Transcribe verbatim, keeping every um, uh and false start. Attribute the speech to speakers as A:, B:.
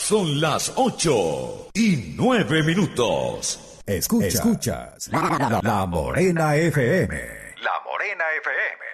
A: Son las ocho y nueve minutos.
B: Escuchas, Escuchas la, la, la Morena F M.
A: La Morena F M.